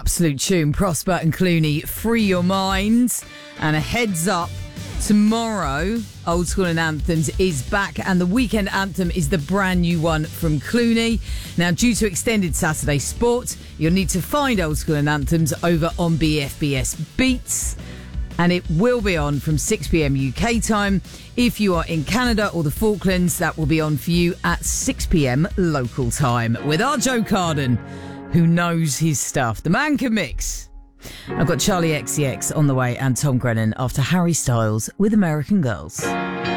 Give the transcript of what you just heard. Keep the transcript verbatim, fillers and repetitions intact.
Absolute tune. Prosper and Clooney, Free Your Mind. And a heads up, tomorrow, Old School and Anthems is back, and the weekend anthem is the brand new one from Clooney. Now, due to extended Saturday sport, you'll need to find Old School and Anthems over on B F B S Beats, and it will be on from six p.m. U K time. If you are in Canada or the Falklands, that will be on for you at six p.m. local time with our Joe Carden, who knows his stuff. The man can mix. I've got Charlie X C X on the way and Tom Grennan after Harry Styles with American Girls.